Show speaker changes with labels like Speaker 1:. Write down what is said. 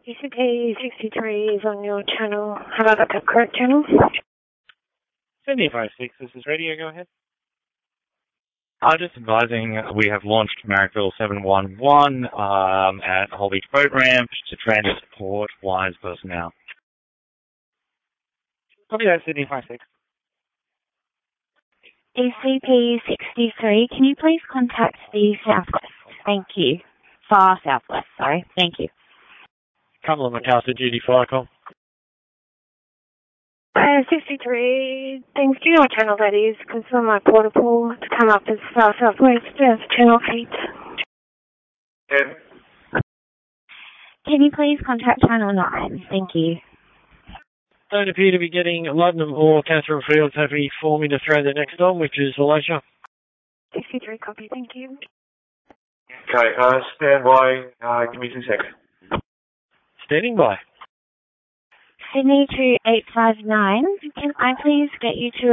Speaker 1: ECP63 is on your channel. Have I got the correct channel?
Speaker 2: Sydney 56, this is radio, go ahead. I'm just advising we have launched Marrickville 711 at Whole Beach Boat Ramp to transport wise personnel. Copy that, Sydney 56.
Speaker 1: ECP63, can you please contact the Southwest? Thank you. Far Southwest, sorry. Thank you.
Speaker 2: Couple of Macassar duty fire call.
Speaker 1: 63, thanks. Do you know what channel that is? Because on my portable, it's come up as Far Southwest, channel 8.
Speaker 2: Yeah.
Speaker 1: Can you please contact channel 9? Thank you.
Speaker 2: Don't appear to be getting Luddenham or Catherine Fields. Happy for me to throw the next on, which is Wallachia.
Speaker 1: 63, copy, thank you.
Speaker 3: Okay, stand by. Give me 2 seconds.
Speaker 2: Standing by.
Speaker 1: Sydney 2859, can I please get you to